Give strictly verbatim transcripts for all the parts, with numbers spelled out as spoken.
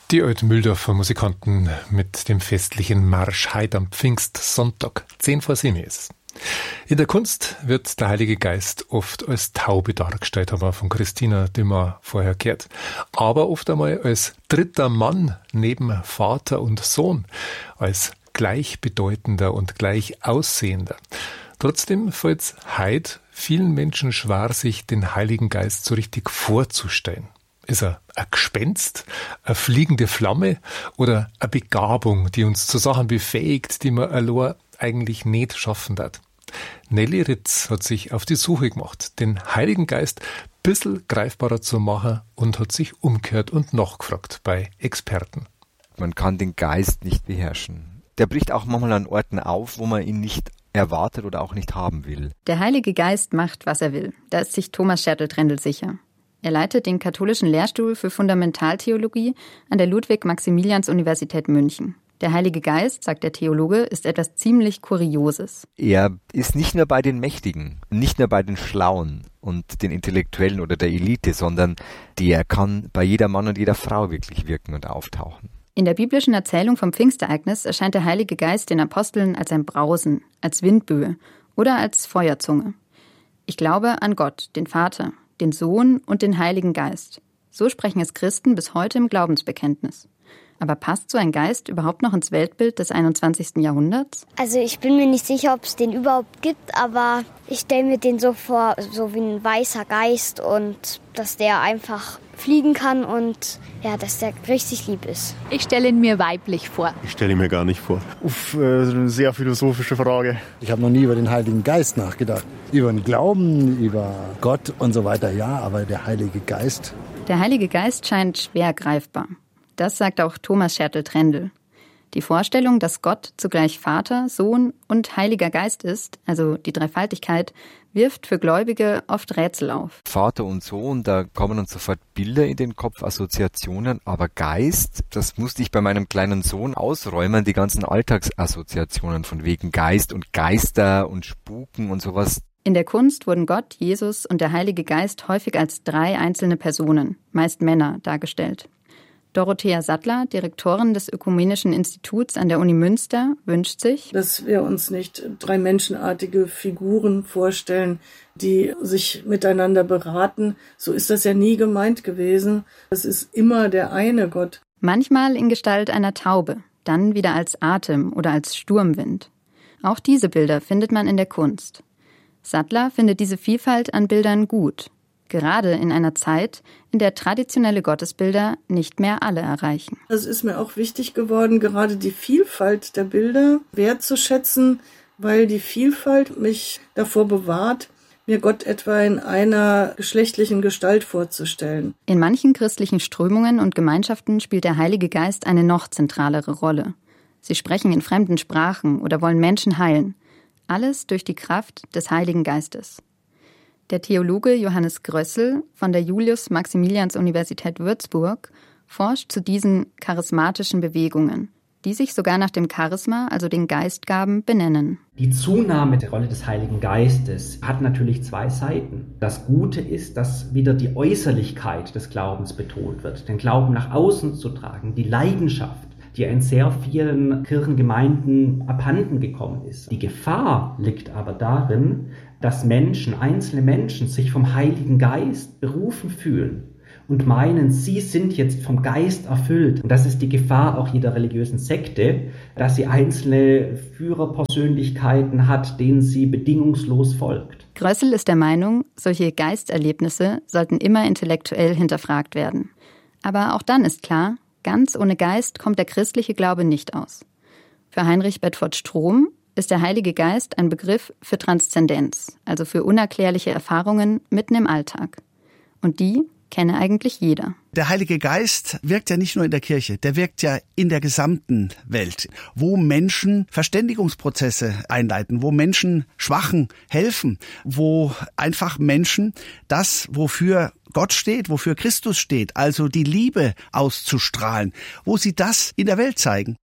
Die Alt-Mühldorfer Musikanten mit dem festlichen Marsch Heid am Pfingstsonntag. Zehn vor sieben ist es. In der Kunst wird der Heilige Geist oft als Taube dargestellt, haben wir von Christina Dümmer vorher gehört. Aber oft einmal als dritter Mann neben Vater und Sohn, als gleichbedeutender und gleich aussehender. Trotzdem fällt es heute vielen Menschen schwer, sich den Heiligen Geist so richtig vorzustellen. Ist er ein Gespenst, eine fliegende Flamme oder eine Begabung, die uns zu Sachen befähigt, die man allein eigentlich nicht schaffen darf? Nelly Ritz hat sich auf die Suche gemacht, den Heiligen Geist ein bisschen greifbarer zu machen und hat sich umgehört und nachgefragt bei Experten. Man kann den Geist nicht beherrschen. Der bricht auch manchmal an Orten auf, wo man ihn nicht erwartet oder auch nicht haben will. Der Heilige Geist macht, was er will. Da ist sich Thomas Schertel-Trendl sicher. Er leitet den katholischen Lehrstuhl für Fundamentaltheologie an der Ludwig-Maximilians-Universität München. Der Heilige Geist, sagt der Theologe, ist etwas ziemlich Kurioses. Er ist nicht nur bei den Mächtigen, nicht nur bei den Schlauen und den Intellektuellen oder der Elite, sondern der kann bei jeder Mann und jeder Frau wirklich wirken und auftauchen. In der biblischen Erzählung vom Pfingstereignis erscheint der Heilige Geist den Aposteln als ein Brausen, als Windböe oder als Feuerzunge. Ich glaube an Gott, den Vater, den Sohn und den Heiligen Geist. So sprechen es Christen bis heute im Glaubensbekenntnis. Aber passt so ein Geist überhaupt noch ins Weltbild des einundzwanzigsten Jahrhunderts? Also ich bin mir nicht sicher, ob es den überhaupt gibt, aber ich stelle mir den so vor, so wie ein weißer Geist und dass der einfach fliegen kann und ja, dass der richtig lieb ist. Ich stelle ihn mir weiblich vor. Ich stelle ihn mir gar nicht vor. Uff, äh, eine sehr philosophische Frage. Ich habe noch nie über den Heiligen Geist nachgedacht. Über den Glauben, über Gott und so weiter, ja, aber der Heilige Geist. Der Heilige Geist scheint schwer greifbar. Das sagt auch Thomas Schertel-Trendl. Die Vorstellung, dass Gott zugleich Vater, Sohn und Heiliger Geist ist, also die Dreifaltigkeit, wirft für Gläubige oft Rätsel auf. Vater und Sohn, da kommen uns sofort Bilder in den Kopf, Assoziationen, aber Geist, das musste ich bei meinem kleinen Sohn ausräumen, die ganzen Alltagsassoziationen von wegen Geist und Geister und Spuken und sowas. In der Kunst wurden Gott, Jesus und der Heilige Geist häufig als drei einzelne Personen, meist Männer, dargestellt. Dorothea Sattler, Direktorin des Ökumenischen Instituts an der Uni Münster, wünscht sich, dass wir uns nicht drei menschenartige Figuren vorstellen, die sich miteinander beraten. So ist das ja nie gemeint gewesen. Es ist immer der eine Gott. Manchmal in Gestalt einer Taube, dann wieder als Atem oder als Sturmwind. Auch diese Bilder findet man in der Kunst. Sattler findet diese Vielfalt an Bildern gut. Gerade in einer Zeit, in der traditionelle Gottesbilder nicht mehr alle erreichen. Es ist mir auch wichtig geworden, gerade die Vielfalt der Bilder wertzuschätzen, weil die Vielfalt mich davor bewahrt, mir Gott etwa in einer geschlechtlichen Gestalt vorzustellen. In manchen christlichen Strömungen und Gemeinschaften spielt der Heilige Geist eine noch zentralere Rolle. Sie sprechen in fremden Sprachen oder wollen Menschen heilen. Alles durch die Kraft des Heiligen Geistes. Der Theologe Johannes Grössel von der Julius-Maximilians-Universität Würzburg forscht zu diesen charismatischen Bewegungen, die sich sogar nach dem Charisma, also den Geistgaben, benennen. Die Zunahme der Rolle des Heiligen Geistes hat natürlich zwei Seiten. Das Gute ist, dass wieder die Äußerlichkeit des Glaubens betont wird, den Glauben nach außen zu tragen, die Leidenschaft, die in sehr vielen Kirchengemeinden abhanden gekommen ist. Die Gefahr liegt aber darin, dass Menschen, einzelne Menschen, sich vom Heiligen Geist berufen fühlen und meinen, sie sind jetzt vom Geist erfüllt. Und das ist die Gefahr auch jeder religiösen Sekte, dass sie einzelne Führerpersönlichkeiten hat, denen sie bedingungslos folgt. Grössel ist der Meinung, solche Geisterlebnisse sollten immer intellektuell hinterfragt werden. Aber auch dann ist klar, ganz ohne Geist kommt der christliche Glaube nicht aus. Für Heinrich Bedford Strom ist der Heilige Geist ein Begriff für Transzendenz, also für unerklärliche Erfahrungen mitten im Alltag. Und die kenne eigentlich jeder. Der Heilige Geist wirkt ja nicht nur in der Kirche, der wirkt ja in der gesamten Welt, wo Menschen Verständigungsprozesse einleiten, wo Menschen Schwachen helfen, wo einfach Menschen das, wofür Gott steht, wofür Christus steht, also die Liebe auszustrahlen, wo sie das in der Welt zeigen.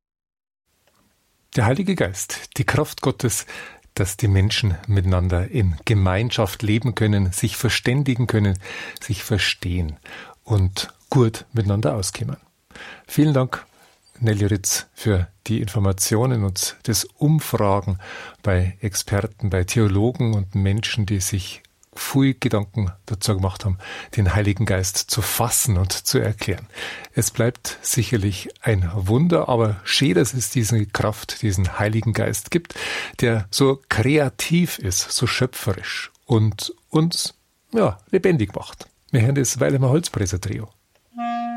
Der Heilige Geist, die Kraft Gottes, dass die Menschen miteinander in Gemeinschaft leben können, sich verständigen können, sich verstehen und gut miteinander auskommen. Vielen Dank, Nelly Ritz, für die Informationen und das Umfragen bei Experten, bei Theologen und Menschen, die sich viel Gedanken dazu gemacht haben, den Heiligen Geist zu fassen und zu erklären. Es bleibt sicherlich ein Wunder, aber schön, dass es diese Kraft, diesen Heiligen Geist gibt, der so kreativ ist, so schöpferisch und uns ja, lebendig macht. Wir hören das Weilemer Holzbläser Trio.